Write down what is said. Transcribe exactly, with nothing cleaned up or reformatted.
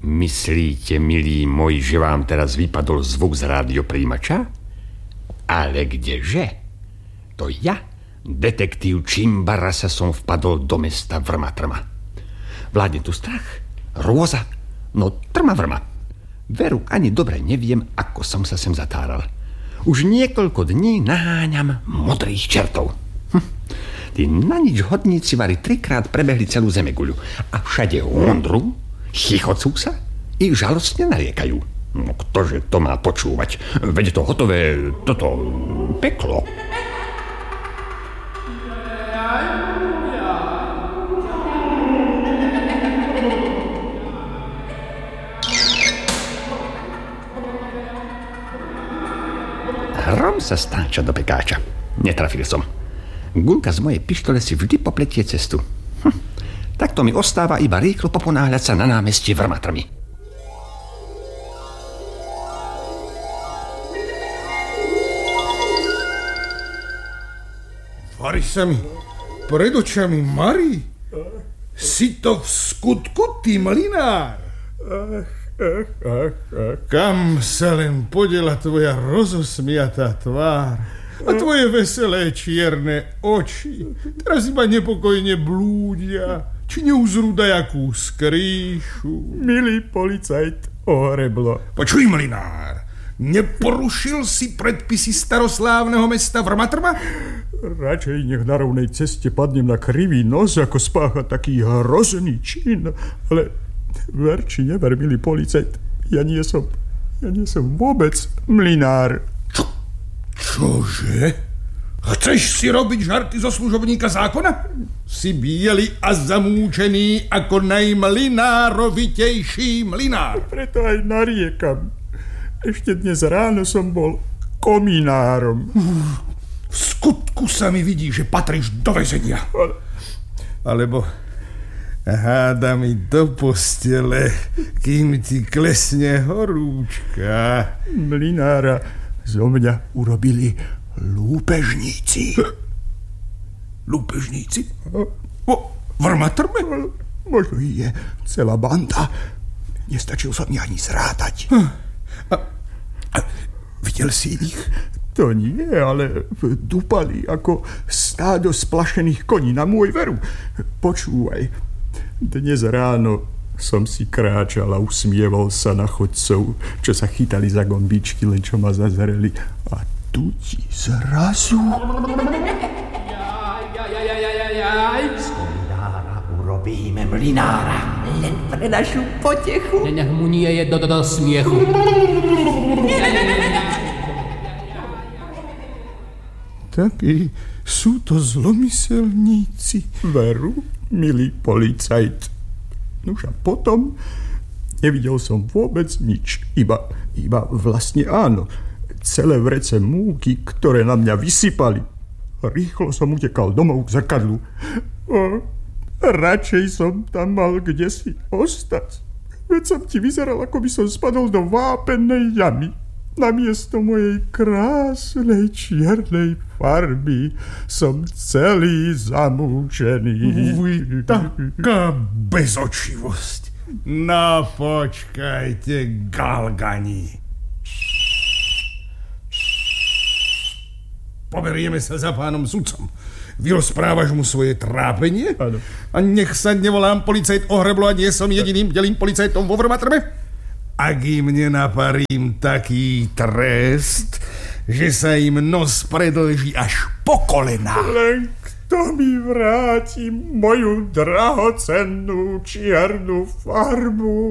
Myslíte, milí moji, že vám teraz vypadol zvuk z rádiopríjimača? Ale kdeže? To ja, detektív Čimbarasa, som vpadol do mesta vrma trma. Vládne tu strach, hrôza, no trma vrma. Veru, ani dobre neviem, ako som sa sem zatáral. Už niekoľko dní naháňam modrých čertov. Hm. Tí na nič hodníci vari trikrát prebehli celú zemeguľu a všade ondru, chichocú sa i žalostne nariekajú. No ktože to má počúvať? Veď je to hotové, toto peklo. Hrom sa stáča do pekáča. Netrafil som. Guľka z mojej pištole si vždy popletie cestu. Hm. Takto mi ostáva iba rýchlo poponáhľať sa na námestie vrmatrmy. Vari sa mi pred očami Mari. Si to v skutku ty, mlinár? Ach, ach, ach, ach. Kam sa len podela tvoja rozosmiatá tvár a tvoje veselé čierne oči? Teraz iba nepokojne blúdia. Či neuzrú dajakú skrýšu? Milý policajt Ohreblo. Počuj, mlinár, neporušil si predpisy staroslávneho mesta Vrmatrma? Radšej nech na rovnej ceste padnem na krivý nos, ako spáchať taký hrozný čin. Ale ver či never, milý policajt, ja nie som, ja nie som vôbec mlinár. Čo? Čože? Chceš si robiť žarty zo služobníka zákona? Si biely a zamúčený ako najmlinárovitejší mlinár. Preto aj nariekam. Ešte dnes ráno som bol kominárom. V skutku sa mi vidí, že patríš do väzenia. Ale... Alebo háda mi do postele, kým ti klesne horúčka. Mlinára zo mňa urobili lúpežníci. Lúpežníci? O Vrmatrme? Možno je celá banda. Nestačil som ich ani zrátať. A, a videl si ich? To nie, ale dúpali ako stádo splašených koní na môj veru. Počúvaj, dnes ráno som si kráčal a usmieval sa na chodcov, čo sa chytali za gombičky, len čo ma zazreli. A tu ti zrazu... Z kominára urobíme mlinára. Len pre našu potechu. Nech mu nie je do, do, do smiechu. Takí sú to zlomyselníci. Veru, milý policajt. Nuž a potom nevidel som vôbec nič. Iba, iba vlastne áno. Celé vrece múky, ktoré na mňa vysypali. Rýchlo som utekal domov k zrkadlu. O, radšej som tam mal kdesi ostať. Veď som ti vyzeral, ako by som spadol do vápennej jamy. Namiesto mojej krásnej čiernej farby som celý zamúčený. Uj, taká bezočivosť. No počkajte, galgani. Poberieme sa za pánom sudcom. Vyrozprávaš mu svoje trápenie? Áno. A nech sa nevolám policajt Ohreblo a nie som jediným delým policajtom vo Vrmatrme? Ak im nenaparím taký trest, že sa im nos predĺží až po kolená. Len kto mi vráti moju drahocennú čiernu farbu?